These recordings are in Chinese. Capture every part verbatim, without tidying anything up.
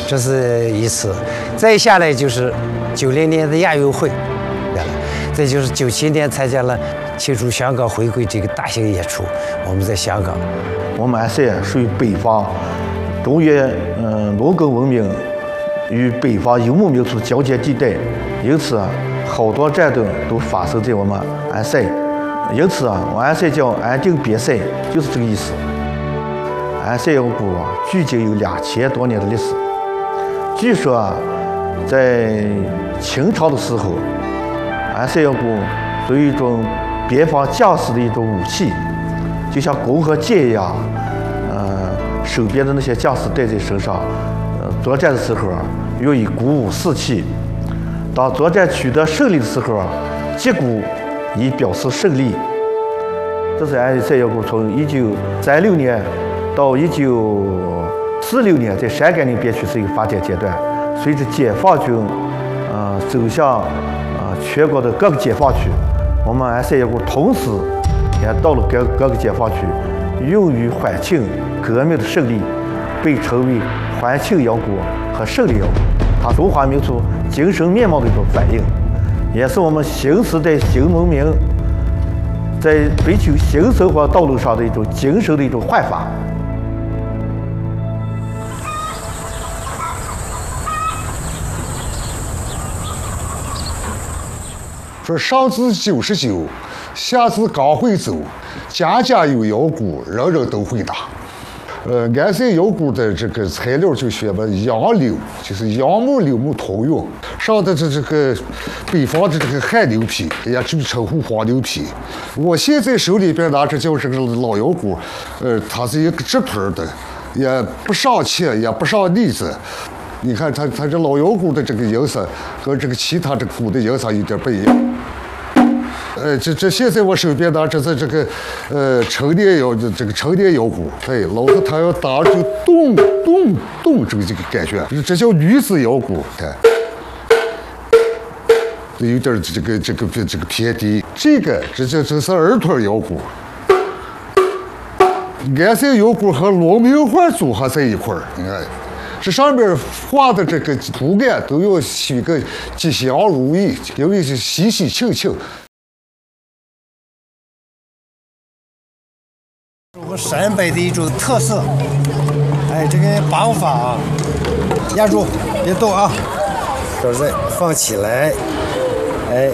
这是一次。再下来就是九零年的亚运会，再就是九七年参加了庆祝香港回归这个大型演出。我们在香港， 我们安塞属于北方中原嗯农耕文明与北方游牧民族交界地带，因此啊，好多战争都发生在我们安塞。因此啊，我安塞叫安定边塞，就是这个意思。安塞窑谷啊，距今有两千多年的历史。据说啊，在清朝的时候，安塞窑谷作为一种边防将士的一种武器，就像弓和箭一样，呃，手边的那些将士带在身上，呃，作战的时候啊，用以鼓舞士气。当作战取得胜利的时候啊，击鼓以表示胜利。这是安塞窑谷从一九三六年到一九四六年在陕甘宁边区是一个发展阶段。随着解放军呃走向呃全国的各个解放区，我们安塞窑谷同时也到了各各个解放区，用于欢庆革命的胜利，被称为欢庆窑谷和胜利窑谷。它中华民族精神面貌的一种反映，也是我们新时代新文明在追求新生活道路上的一种精神的一种焕发。 说上至九十九，下至刚会走，家家有窑谷，人人都会打。呃，安塞窑谷的这个材料就选了杨柳，就是杨木、柳木通用。上的这这个北方的这个旱牛皮，也就称呼黄牛皮。我现在手里边拿着叫这个老窑谷，呃，它是一个直盆的，也不上漆，也不上腻子。你看它它这老窑谷的这个颜色和这个其他这个谷的颜色有点不一样。呃，这这现在我手边拿着这这个呃陈年窑的这个陈年窑谷，哎，老子他要打就咚咚咚这个这个感觉，这叫女子窑谷，看，有点这个这个这个偏低。这个这这这是儿童窑谷，安塞窑谷和龙明画组合在一块儿，你看。这上面画的这个图案都要许个吉祥如意，因为是喜喜庆庆。 我们陕北的一种特色，哎，这个绑法啊，压住，别动啊，手再放起来，哎，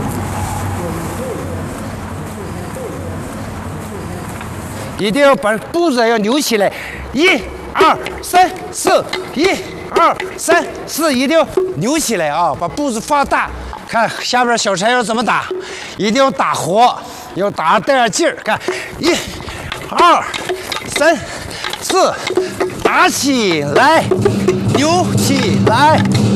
一定要把肚子要扭起来，一。二三四，一二三四，一定要扭起来啊！把步子放大，看下边小柴要怎么打，一定要打活，要打带点劲儿。看，一、二、三、四，打起来，扭起来。